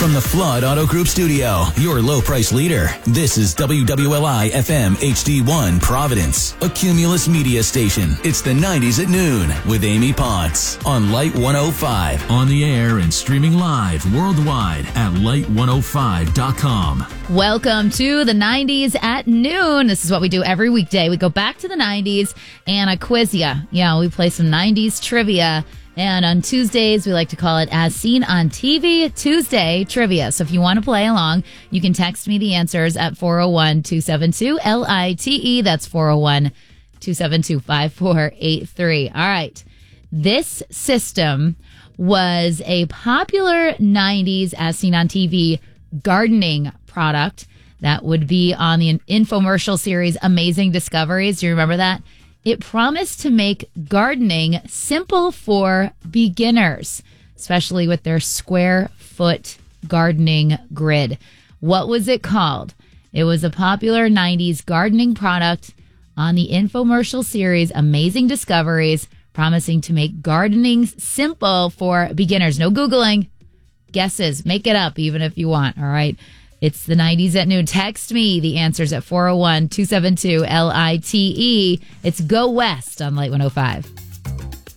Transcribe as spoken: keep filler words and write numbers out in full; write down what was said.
From the Flood Auto Group studio, your low price leader, this is W W L I F M H D one Providence, a Cumulus media station. It's the nineties at noon with Amy Potts on Light one oh five. On the air and streaming live worldwide at light one oh five dot com. Welcome to the nineties at noon. This is what we do every weekday. We go back to the nineties and I quiz ya. Yeah, we play some nineties trivia. And on Tuesdays, we like to call it As Seen on T V Tuesday Trivia. So if you want to play along, you can text me the answers at four oh one, two seven two, L I T E. That's four oh one, two seven two, five four eight three. All right. This system was a popular nineties As Seen on T V gardening product that would be on the infomercial series Amazing Discoveries. Do you remember that? It promised to make gardening simple for beginners, especially with their square foot gardening grid. What was it called? It was a popular nineties gardening product on the infomercial series Amazing Discoveries, promising to make gardening simple for beginners. No Googling. Guesses. Make it up even if you want. All right. It's the nineties at noon. Text me the answers at four oh one, two seven two, L I T E. It's Go West on Light one oh five.